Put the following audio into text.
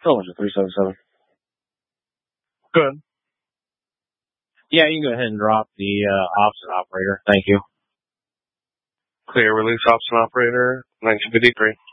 Controllers at 377. Good. Yeah, you can go ahead and drop the opposite operator. Thank you. Clear release option operator, 1953.